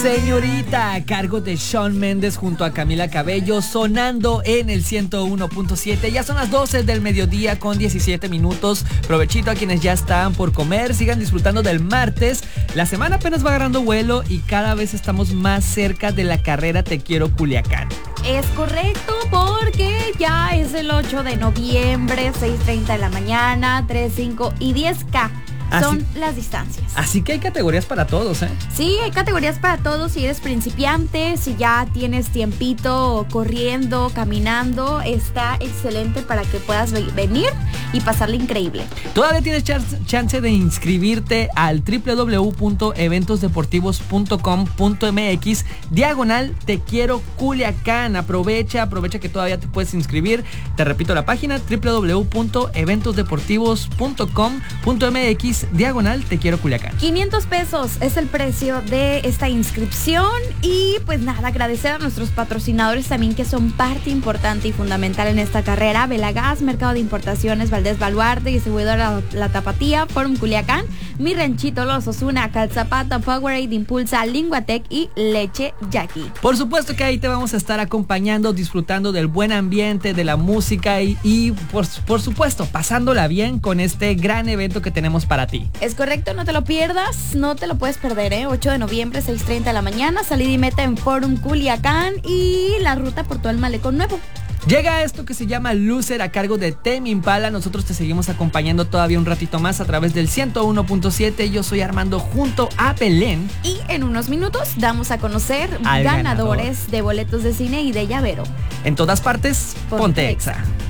Señorita, a cargo de Shawn Mendes junto a Camila Cabello, sonando en el 101.7. Ya son las 12 del mediodía con 17 minutos. Provechito a quienes ya están por comer. Sigan disfrutando del martes. La semana apenas va agarrando vuelo y cada vez estamos más cerca de la carrera Te Quiero Culiacán. Es correcto, porque ya es el 8 de noviembre, 6:30 de la mañana, 3, 5 y 10K. Son las distancias. Así que hay categorías para todos, ¿eh? Sí, hay categorías para todos. Si eres principiante, si ya tienes tiempito corriendo, caminando, está excelente para que puedas venir y pasarle increíble. Todavía tienes chance de inscribirte al www.eventosdeportivos.com.mx / Te Quiero Culiacán. Aprovecha que todavía te puedes inscribir. Te repito la página www.eventosdeportivos.com.mx / Te Quiero Culiacán. 500 pesos es el precio de esta inscripción. Y pues nada, agradecer a nuestros patrocinadores también, que son parte importante y fundamental en esta carrera: Belagas, Mercado de Importaciones Valdés Baluarte, Distribuidora La Tapatía, Forum Culiacán, Mi Ranchito Los Osuna, Calzapata, Powerade, Impulsa, Linguatec y Leche Jackie. Por supuesto que ahí te vamos a estar acompañando, disfrutando del buen ambiente, de la música y por supuesto pasándola bien con este gran evento que tenemos para ti. Es correcto, no te lo pierdas, no te lo puedes perder, ¿eh? 8 de noviembre, 6:30 de la mañana, salida y meta en Forum Culiacán y la ruta por todo el Malecón Nuevo. Llega esto que se llama Loser a cargo de Tame Impala. Nosotros te seguimos acompañando todavía un ratito más a través del 101.7. Yo soy Armando junto a Belén. Y en unos minutos damos a conocer al ganadores de boletos de cine y de llavero. En todas partes, ponte Exa.